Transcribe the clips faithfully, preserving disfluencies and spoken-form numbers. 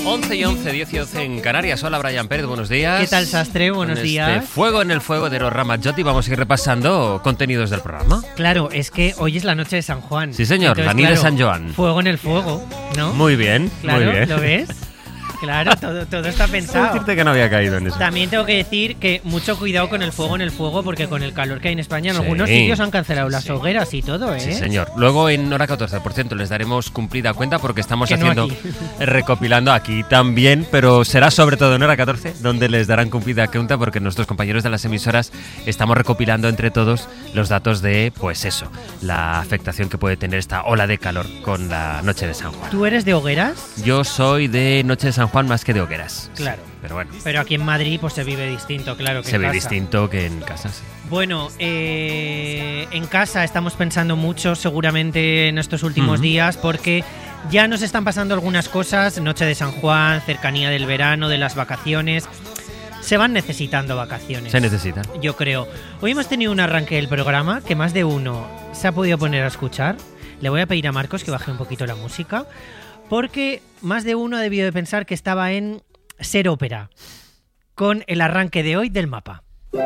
once y once, diez y once en Canarias. Hola, Brian Pérez, buenos días. ¿Qué tal, Sastre? Buenos Con días. Este fuego en el fuego de los Ramazzotti vamos a ir repasando contenidos del programa. Claro, es que hoy es la noche de San Juan. Sí, señor, Entonces, la nit de claro, San Joan. Fuego en el fuego, ¿no? Muy bien, Claro, muy bien. ¿lo ves? Claro, todo, todo está Quiero pensado. decirte que no había caído en eso. También tengo que decir que mucho cuidado con el fuego en el fuego, porque con el calor que hay en España en Sí. algunos sitios han cancelado las Sí. hogueras y todo, ¿eh? Sí, señor. Luego en hora catorce, por ciento, les daremos cumplida cuenta porque estamos Que no haciendo, aquí. recopilando aquí también, pero será sobre todo en hora catorce, donde les darán cumplida cuenta porque nuestros compañeros de las emisoras estamos recopilando entre todos los datos de, pues eso, la afectación que puede tener esta ola de calor con la noche de San Juan. ¿Tú eres de hogueras? Yo soy de noche de San Juan más que de hogueras. Claro. Pero bueno, Pero aquí en Madrid pues se vive distinto, claro que se en ve casa. distinto que en casa, sí. Bueno, eh, en casa estamos pensando mucho seguramente en estos últimos Ujú. días porque ya nos están pasando algunas cosas, noche de San Juan, cercanía del verano, de las vacaciones. Se van necesitando vacaciones. Se necesita. Yo creo. Hoy hemos tenido un arranque del programa que más de uno se ha podido poner a escuchar. Le voy a pedir a Marcos que baje un poquito la música porque más de uno ha debido de pensar que estaba en Ser Ópera con el arranque de hoy del mapa.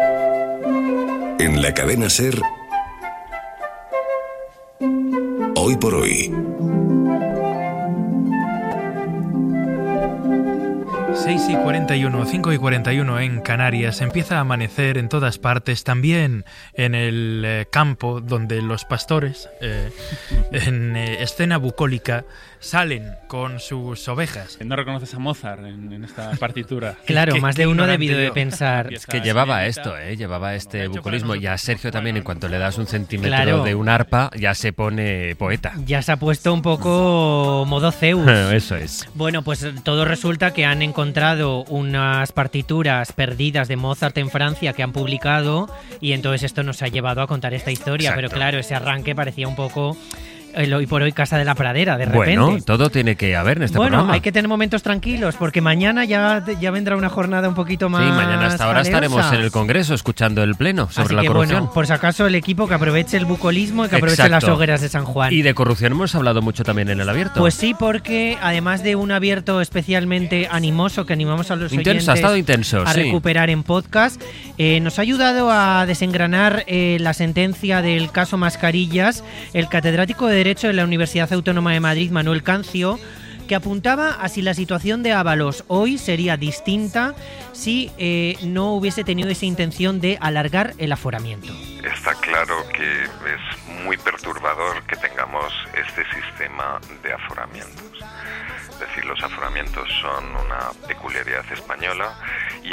En la cadena SER, hoy por hoy. seis y cuarenta y uno, cinco y cuarenta y uno en Canarias. Empieza a amanecer en todas partes, también en el eh, campo donde los pastores, eh, en eh, escena bucólica, salen con sus ovejas. No reconoces a Mozart en, en esta partitura. Claro, Qué- más qué de uno ha ignorante debido de yo. pensar. Es que llevaba esto, ¿eh? Llevaba este bucolismo y a Sergio también, en cuanto le das un centímetro Claro. de un arpa, ya se pone poeta. Ya se ha puesto un poco modo Zeus. Eso es. Bueno, pues todo resulta que han encontrado unas partituras perdidas de Mozart en Francia que han publicado y entonces esto nos ha llevado a contar esta historia. Exacto. Pero claro, ese arranque parecía un poco el hoy por hoy Casa de la Pradera, de repente. Bueno, todo tiene que haber en este Bueno, programa. hay que tener momentos tranquilos porque mañana ya, ya vendrá una jornada un poquito más. Sí, mañana hasta ahora jaleosa. estaremos en el Congreso escuchando el pleno sobre Así la que corrupción. bueno, por si acaso el equipo que aproveche el bucolismo y que aproveche Exacto. las hogueras de San Juan. Y de corrupción hemos hablado mucho también en el abierto. Pues sí, porque además de un abierto especialmente animoso que animamos a los Intenso, oyentes ha estado intenso, a sí. recuperar en podcast, eh, nos ha ayudado a desengranar eh, la sentencia del caso Mascarillas el catedrático de Derecho de la Universidad Autónoma de Madrid, Manuel Cancio, que apuntaba a si la situación de Ábalos hoy sería distinta si eh, no hubiese tenido esa intención de alargar el aforamiento. Está claro que es muy perturbador que tengamos este sistema de aforamientos. Es decir, los aforamientos son una peculiaridad española y